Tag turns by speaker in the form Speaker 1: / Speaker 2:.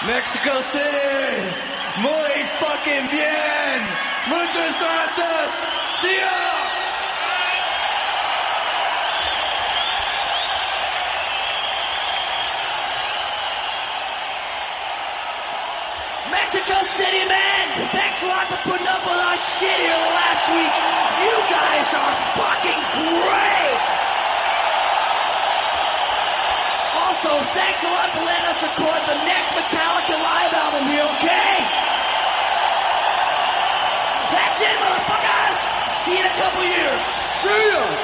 Speaker 1: Mexico City, muy fucking bien. Muchas gracias. See ya.
Speaker 2: Mexico City, man! Thanks a lot for putting up with our shit here last week. You guys are fucking great! Also, thanks a lot for letting us record the next Metallica live album here, okay? That's it, motherfuckers! See you in a couple years.
Speaker 1: See ya!